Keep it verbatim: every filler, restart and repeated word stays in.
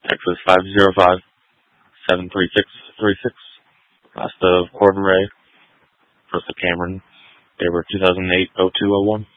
Texas five zero five seven three six three six. Last of Corbin Ray. First of Cameron. They were two thousand eight oh two oh one.